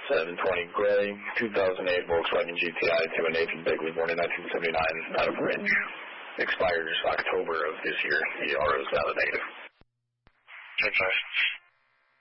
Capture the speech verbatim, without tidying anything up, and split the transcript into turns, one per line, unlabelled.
seven twenty gray, two thousand eight Volkswagen G T I to a Nathan Bigley, born in nineteen seventy-nine, out of Ridge. Expires October of this year. The R O is validated.
ten five.